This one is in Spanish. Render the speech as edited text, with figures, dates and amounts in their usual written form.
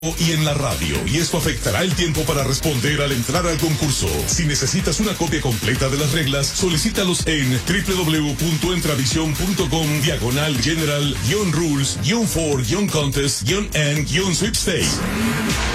y en la radio, y esto afectará el tiempo para responder al entrar al concurso. Si necesitas una copia completa de las reglas, solicítalos en www.entravision.com/general-rules-for-contest-and-sweepstakes.